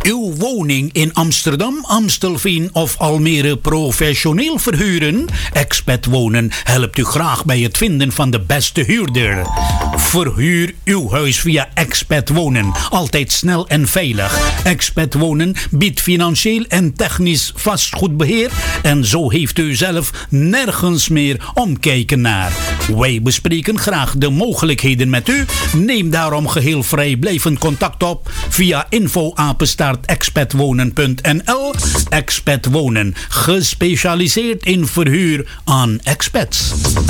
Uw woning in Amsterdam, Amstelveen of Almere professioneel verhuren? Expat Wonen helpt u graag bij het vinden van de beste huurder. Verhuur uw huis via Expat Wonen. Altijd snel en veilig. Expat Wonen biedt financieel en technisch vastgoedbeheer. En zo heeft u zelf nergens meer omkijken naar. Wij bespreken graag de mogelijkheden met u. Neem daarom geheel vrijblijvend contact op via info@expatwonen.nl. Expat Wonen, gespecialiseerd in verhuur aan expats.